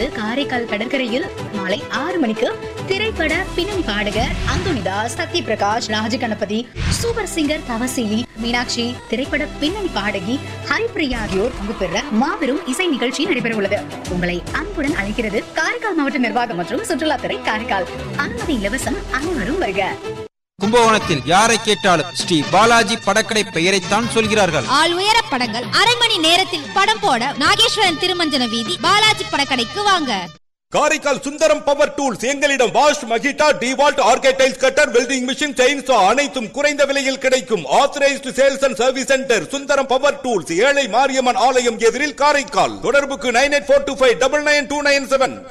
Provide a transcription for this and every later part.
தொடர்ந்து காரைக்கால் கடற்கரையில் மாலை 6 மணிக்கு திரைப்பட பின்னணி பாடகர் அந்தோனிதாஸ், சத்ய பிரகாஷ், ராஜகணபதி, சூப்பர் சிங்கர் தவசீலி, மீனாட்சி, திரைப்பட பின்னணி பாடகி ஹரிப்பிரியா ஆகியோர் பங்கு பெற மாபெரும் இசை நிகழ்ச்சி நடைபெற உள்ளது. உங்களை அன்புடன் அழைக்கிறது காரைக்கால் மாவட்ட நிர்வாகம் மற்றும் சுற்றுலாத்துறை காரைக்கால். அனுமதி இலவசம். அனைவரும் வருக. கும்பகோணத்தில் யாரை கேட்டாலும் ஸ்ரீ பாலாஜி படக்கடை பெயரைத்தான் சொல்கிறார்கள். ஆள் உயர படங்கள் அரை மணி நேரத்தில் படம் போட நாகேஸ்வரன் திருமஞ்சன வீதி பாலாஜி படக்கடைக்கு வாங்க. Karaikal Sundaram power tools. எங்களிடம் wash, மகிட்டா, டிவால்ட், ஆர்கேடைல்ஸ் cutter, welding machine, chainsaw அனைத்தும் குறைந்த விலையில் கிடைக்கும். Authorised sales and service centre Sundaram power tools, ஏழை மாரியம்மன் ஆலயம் எதிரில் காரைக்கால். தொடர்புக்கு 9842599297.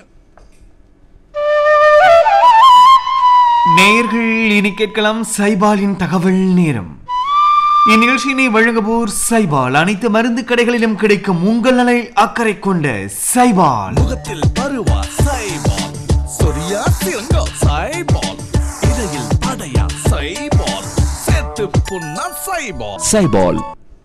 நேயர்கள் இனி கேட்கலாம் சைபாலின் தகவல் நேரம். இந்நிகழ்ச்சியினை வழங்குவோர் சைபால். அனைத்து மருந்து கடைகளிலும் கிடைக்கும் உங்கள் நலை அக்கறை கொண்ட சைபால். முகத்தில் பருவா சைபால், சொரியா சிறங்கா சைபால், இடையில் அடையா சைபால், சேர்த்து புண்ணா சைபால். சைபால்.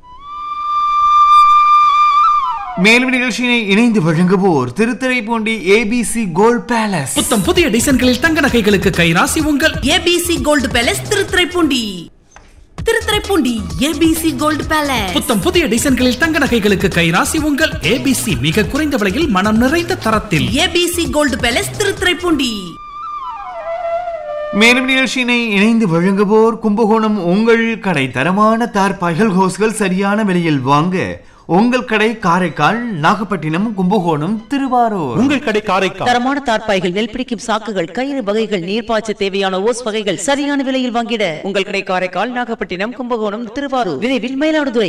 மேலும் நிகழ்ச்சியினை இணைந்து வழங்குவோர் திருத்துறைப்பூண்டி ஏபிசி கோல்ட் பேலஸ். புத்தம் புதிய டிசைன்களில் தங்க நகைகளுக்கு கைராசி உங்கள் ABC gold palace Thiruthuraipoondi. Thiruthuraipoondi ABC gold palace. புத்தம் புதிய டிசைன்களில் தங்க நகைகளுக்கு கைராசி உங்கள் ஏபிசி. மிக குறைந்த விலையில் மனம் நிறைந்த தரத்தில் ஏபிசி கோல்ட் பேலஸ் திருத்துறைப்பூண்டி. மேலும் நிகழ்ச்சியினை இணைந்து வழங்குவோர் கும்பகோணம் உங்கள் கடை. தரமான தார்பாய்கள், ஹோஸ்கள் சரியான விலையில் வாங்க உங்கள் கடை காரைக்கால், நாகப்பட்டினம், கும்பகோணம், திருவாரூர். உங்கள் கடை காரைக்கால். தரமான தார்பாய்கள், நெல் பிடிக்கும் சாக்குகள், கயிறு வகைகள், நீர்ப்பாய்ச்ச தேவையான ஓஸ் வகைகள் சரியான விலையில் வாங்கிட உங்கள் கடை காரைக்கால், நாகப்பட்டினம், கும்பகோணம், திருவாரூர். விரைவில் மயிலாடுதுறை.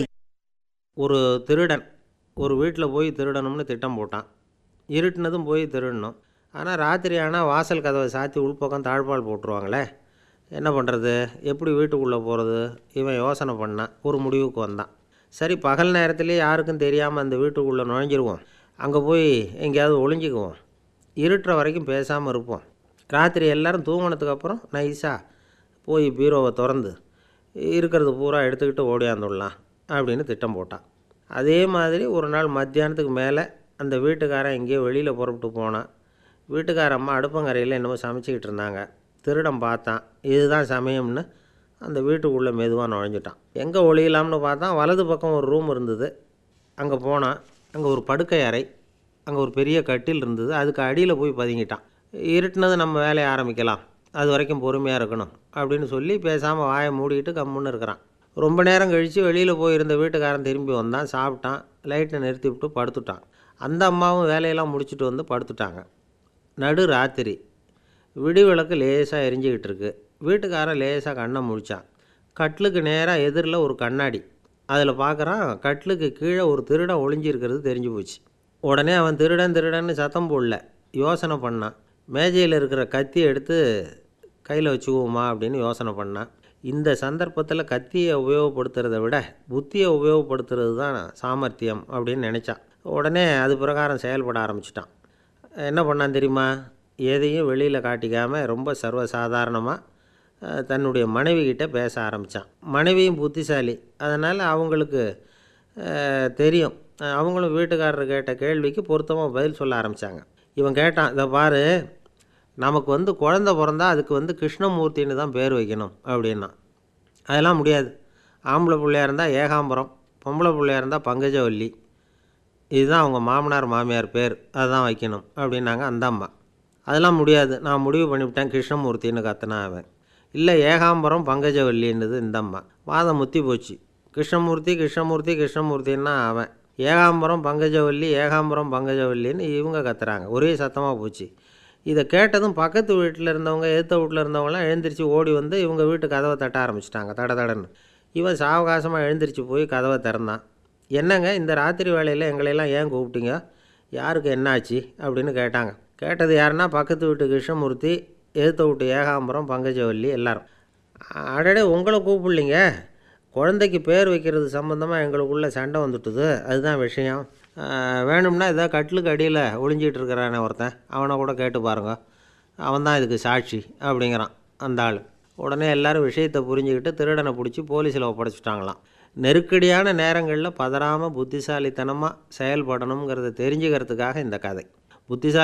ஒரு திருடன் ஒரு வீட்டில் போய் திருடணும்னு திட்டம் போட்டான். இருட்டினதும் போய் திருடணும். ஆனால் ராத்திரி ஆனால் வாசல் கதவை சாத்தி உள்பக்கம் தாழ்பால் போட்டுருவாங்களே, என்ன பண்ணுறது, எப்படி வீட்டுக்குள்ளே போகிறது? இவன் யோசனை பண்ணான். ஒரு முடிவுக்கு வந்தான். சரி, பகல் நேரத்துலேயே யாருக்கும் தெரியாமல் அந்த வீட்டுக்குள்ளே நுழைஞ்சிருவோம். அங்கே போய் எங்கேயாவது ஒளிஞ்சிக்குவோம். இருட்டுற வரைக்கும் பேசாமல் இருப்போம். ராத்திரி எல்லோரும் தூங்கினதுக்கப்புறம் நைஸாக போய் பீரோவை திறந்து இருக்கிறது பூரா எடுத்துக்கிட்டு ஓடியாந்துடலாம் அப்படின்னு திட்டம் போட்டான். அதே மாதிரி ஒரு நாள் மத்தியானத்துக்கு மேலே அந்த வீட்டுக்காரன் எங்கேயோ வெளியில் புறப்பட்டு போனான். வீட்டுக்கார அம்மா அடுப்பங்கரையில் என்னமோ சமைச்சிக்கிட்டு இருந்தாங்க. திருடன் பார்த்தான். இதுதான் சமயம்னு அந்த வீட்டுக்குள்ளே மெதுவாக நுழைஞ்சிட்டான். எங்கே ஒளியலாம்னு பார்த்தா வலது பக்கம் ஒரு ரூம் இருந்தது. அங்கே போனான். அங்கே ஒரு படுக்கை அறை, அங்கே ஒரு பெரிய கட்டில் இருந்தது. அதுக்கு அடியில் போய் பதுங்கிட்டான். இருட்டுனது நம்ம வேலையை ஆரம்பிக்கலாம், அது வரைக்கும் பொறுமையாக இருக்கணும் அப்படின்னு சொல்லி பேசாமல் வாயை மூடிக்கிட்டு கம்முன்னு இருக்கிறான். ரொம்ப நேரம் கழித்து வெளியில் போயிருந்த வீட்டுக்காரன் திரும்பி வந்தான். சாப்பிட்டான். லைட்டை நிறுத்தி விட்டு படுத்துட்டான். அந்த அம்மாவும் வேலையெல்லாம் முடிச்சுட்டு வந்து படுத்துட்டாங்க. நடு ராத்திரி. விடிவிளக்கு லேசாக எரிஞ்சிக்கிட்டு இருக்கு. வீட்டுக்காரன் லேசாக கண்ணை முழிச்சான். கட்டிலுக்கு நேராக எதிரில் ஒரு கண்ணாடி. அதில் பார்க்குறான், கட்டிலுக்கு கீழே ஒரு திருடன் ஒளிஞ்சிருக்கிறது தெரிஞ்சு போச்சு. உடனே அவன் திருடன்னு சத்தம் போடல, யோசனை பண்ணான். மேஜையில் இருக்கிற கத்தியை எடுத்து கையில் வச்சுக்குவோமா அப்படின்னு யோசனை பண்ணான். இந்த சந்தர்ப்பத்தில் கத்தியை உபயோகப்படுத்துறதை விட புத்தியை உபயோகப்படுத்துறது தான் சாமர்த்தியம் அப்படின்னு நினச்சான். உடனே அது பிரகாரம் செயல்பட ஆரம்பிச்சிட்டான். என்ன பண்ணான் தெரியுமா? எதையும் வெளியில் காட்டிக்காமல் ரொம்ப சர்வசாதாரணமாக தன்னுடைய மனைவிகிட்ட பேச ஆரம்பித்தான். மனைவியும் புத்திசாலி, அதனால் அவங்களுக்கு தெரியும். அவங்களும் வீட்டுக்காரர் கேட்ட கேள்விக்கு பொருத்தமாக பதில் சொல்ல ஆரம்பித்தாங்க. இவன் கேட்டான், இதை பாரு, நமக்கு குழந்தை பிறந்தா அதுக்கு கிருஷ்ணமூர்த்தின்னு தான் பேர் வைக்கணும் அப்படின்னா. அதெல்லாம் முடியாது. ஆம்பளை பிள்ளையாக இருந்தால் ஏகாம்பரம், பொம்பளை பிள்ளையாக இருந்தால் பங்கஜவல்லி, இதுதான் அவங்க மாமனார் மாமியார் பேர், அதுதான் வைக்கணும் அப்படின்னாங்க அந்த அம்மா. அதெல்லாம் முடியாது, நான் முடிவு பண்ணிவிட்டேன் கிருஷ்ணமூர்த்தின்னு கத்தினா அவன். இல்லை, ஏகாம்பரம் பங்கஜவல்லின்றது இந்த அம்மா. வாதம் முத்தி போச்சு. கிருஷ்ணமூர்த்தின்னா அவன். ஏகாம்பரம் பங்கஜவல்லின்னு இவங்க கத்துறாங்க. ஒரே சத்தமாக போச்சு. இதை கேட்டதும் பக்கத்து வீட்டில் இருந்தவங்க, எதிர்த்த வீட்டில் இருந்தவங்களாம் எழுந்திரிச்சு ஓடி வந்து இவங்க வீட்டு கதவை தட்ட ஆரம்பிச்சிட்டாங்க. தடன்னு. இவன் சாவகாசமாக எழுந்திரிச்சு போய் கதவை திறந்தான். என்னங்க, இந்த ராத்திரி வேளையில் எங்களையெல்லாம் ஏன் கூப்பிட்டீங்க? யாருக்கு என்னாச்சு அப்படின்னு கேட்டாங்க. கேட்டது யாருன்னா பக்கத்து வீட்டு கிருஷ்ணமூர்த்தி, எதிர்த்த வீட்டு ஏகாம்பரம், பங்கஜவல்லி எல்லாரும். அடடே, உங்களை கூப்பிடலிங்க, குழந்தைக்கு பேர் வைக்கிறது சம்மந்தமாக எங்களுக்குள்ளே சண்டை வந்துட்டுது, அதுதான் விஷயம். வேணும்னா இதை கட்டிலுக்கு அடியில் ஒளிஞ்சிகிட்டு இருக்கிறானே ஒருத்தன், அவனை கூட கேட்டு பாருங்க, அவன் தான் இதுக்கு சாட்சி அப்படிங்கிறான் அந்த ஆள். உடனே எல்லோரும் விஷயத்தை புரிஞ்சுக்கிட்டு திருடனை பிடிச்சி போலீஸில் ஒப்படைச்சிட்டாங்களாம். நெருக்கடியான நேரங்களில் பதறாமல் புத்திசாலித்தனமாக செயல்படணுங்கிறத தெரிஞ்சுக்கிறதுக்காக இந்த கதை. புத்திசாலி